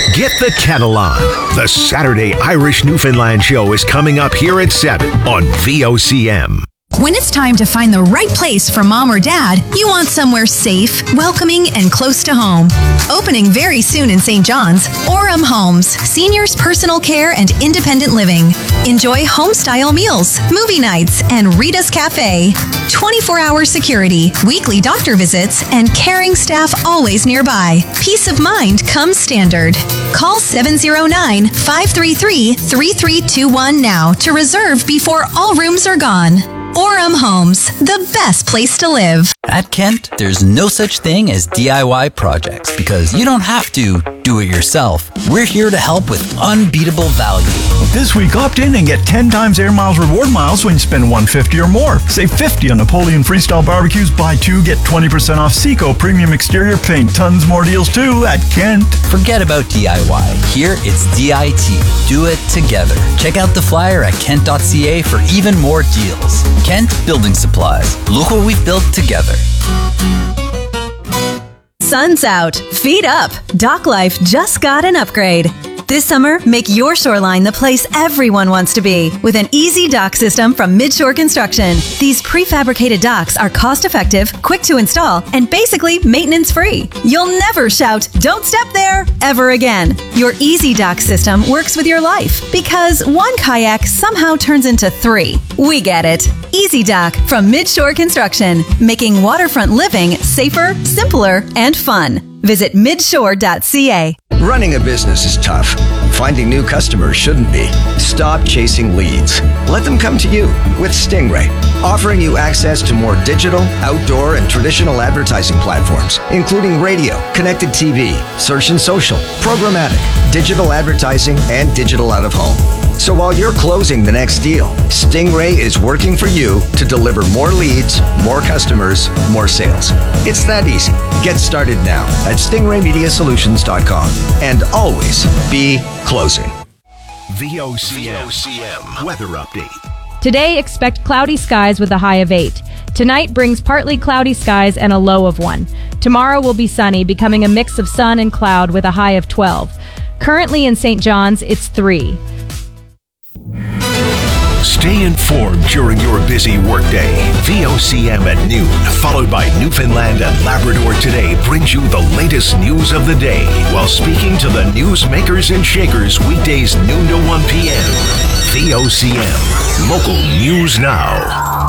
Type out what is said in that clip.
Get the kettle on. The Saturday Irish Newfoundland Show is coming up here at 7 on VOCM. When it's time to find the right place for mom or dad, you want somewhere safe, welcoming, and close to home. Opening very soon in St. John's, Orem Homes, seniors personal care and independent living. Enjoy home-style meals, movie nights, and Rita's Cafe. 24-hour security, weekly doctor visits, and caring staff always nearby. Peace of mind comes standard. Call 709-533-3321 now to reserve before all rooms are gone. Orem Homes, the best place to live. At Kent, there's no such thing as DIY projects because you don't have to do it yourself. We're here to help with unbeatable value. This week, opt in and get 10 times Air Miles reward miles when you spend $150 or more. Save $50 on Napoleon Freestyle Barbecues. Buy 2, get 20% off Seco Premium Exterior Paint. Tons more deals too at Kent. Forget about DIY. Here, it's DIT. Do it together. Check out the flyer at kent.ca for even more deals. Kent Building Supplies. Look what we've built together. Sun's out. Feet up. Dock Life just got an upgrade. This summer, make your shoreline the place everyone wants to be with an easy dock system from Midshore Construction. These prefabricated docks are cost-effective, quick to install, and basically maintenance-free. You'll never shout, "Don't step there," ever again. Your easy dock system works with your life because one kayak somehow turns into 3. We get it. Easy Dock from Midshore Construction, making waterfront living safer, simpler, and fun. Visit midshore.ca. Running a business is tough. Finding new customers shouldn't be. Stop chasing leads. Let them come to you with Stingray, offering you access to more digital, outdoor, and traditional advertising platforms, including radio, connected TV, search and social, programmatic, digital advertising, and digital out of home. So while you're closing the next deal, Stingray is working for you to deliver more leads, more customers, more sales. It's that easy. Get started now at stingraymediasolutions.com and always be closing. VOCM weather update. Today, expect cloudy skies with a high of 8. Tonight brings partly cloudy skies and a low of 1. Tomorrow will be sunny, becoming a mix of sun and cloud with a high of 12. Currently in St. John's, it's 3. Stay informed during your busy workday. VOCM at noon, followed by Newfoundland and Labrador Today, brings you the latest news of the day while speaking to the newsmakers and shakers weekdays noon to 1 p.m. VOCM, local news now.